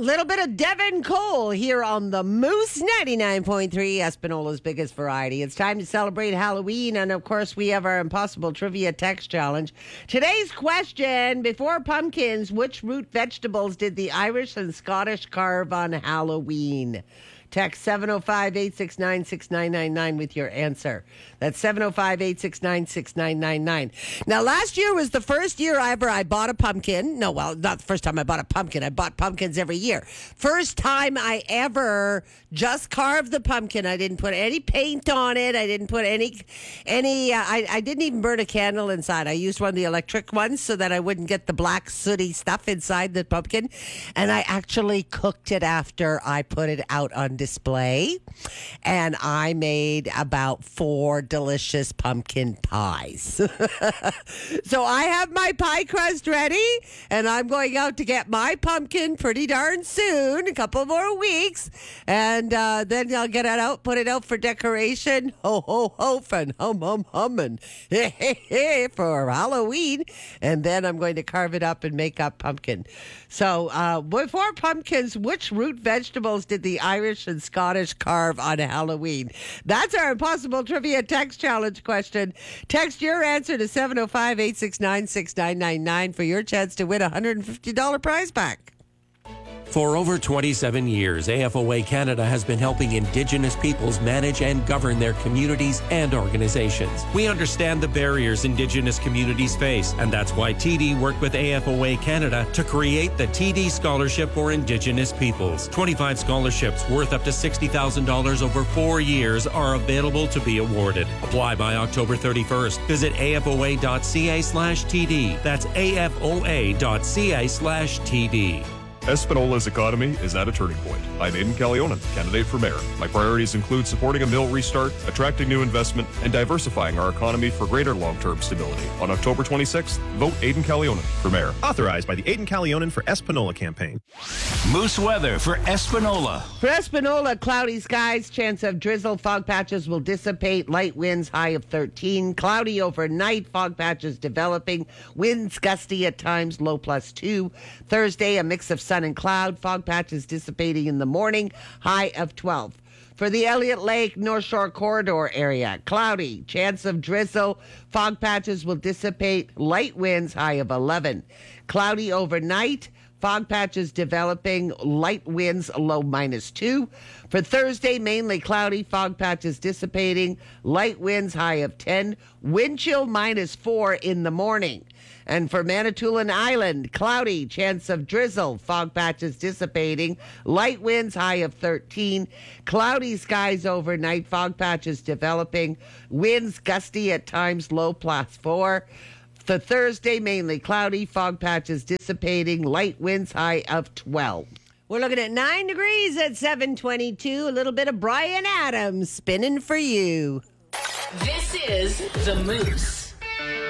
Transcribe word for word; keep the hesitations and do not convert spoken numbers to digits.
little bit of Devin Cole here on the Moose ninety-nine point three, Espinola's biggest variety. It's time to celebrate Halloween, and of course, we have our Impossible Trivia Text Challenge. Today's question, before pumpkins, which root vegetables did the Irish and Scottish carve on Halloween? Text seven oh five, eight six nine, six nine nine nine with your answer. That's seven oh five, eight six nine, six nine nine nine. Now, last year was the first year ever I bought a pumpkin. No, well, not the first time I bought a pumpkin. I bought pumpkins every year. First time I ever just carved the pumpkin. I didn't put any paint on it. I didn't put any, any. Uh, I, I didn't even burn a candle inside. I used one of the electric ones so that I wouldn't get the black sooty stuff inside the pumpkin. And I actually cooked it after I put it out on display, and I made about four delicious pumpkin pies. So I have my pie crust ready, and I'm going out to get my pumpkin pretty darn soon, a couple more weeks, and uh, then I'll get it out, put it out for decoration, ho ho ho, and hum hum hum, and hey hey hey for Halloween, and then I'm going to carve it up and make up pumpkin. So uh, before pumpkins, which root vegetables did the Irish and Scottish carve on Halloween? That's our Impossible Trivia Text Challenge question. Text your answer to seven oh five, eight six nine, six nine nine nine for your chance to win a one hundred fifty dollars prize pack. For over twenty-seven years, A F O A Canada has been helping Indigenous peoples manage and govern their communities and organizations. We understand the barriers Indigenous communities face, and that's why T D worked with A F O A Canada to create the T D Scholarship for Indigenous Peoples. twenty-five scholarships worth up to sixty thousand dollars over four years are available to be awarded. Apply by October thirty-first. Visit afoa.ca slash TD. That's afoa.ca slash TD. Espinola's economy is at a turning point. I'm Aidan Calionen, candidate for mayor. My priorities include supporting a mill restart, attracting new investment, and diversifying our economy for greater long-term stability. On October twenty-sixth, vote Aidan Calionen for mayor. Authorized by the Aidan Calionen for Espinola campaign. Moose weather for Espinola. For Espinola, cloudy skies, chance of drizzle, fog patches will dissipate, light winds, high of thirteen. Cloudy overnight, fog patches developing, winds gusty at times, low plus two. Thursday, a mix of sun and cloud, fog patches dissipating in the morning, high of twelve. For the Elliott Lake North Shore Corridor area, cloudy, chance of drizzle, fog patches will dissipate, light winds, high of eleven. Cloudy overnight, fog patches developing, light winds, low minus two. For Thursday, mainly cloudy, fog patches dissipating, light winds, high of ten. Wind chill minus four in the morning. And for Manitoulin Island, cloudy, chance of drizzle, fog patches dissipating, light winds, high of thirteen. Cloudy skies overnight, fog patches developing, winds gusty at times, low plus four. For Thursday, mainly cloudy, fog patches dissipating, light winds, high of twelve. We're looking at nine degrees at seven twenty-two. A little bit of Bryan Adams spinning for you. This is The Moose.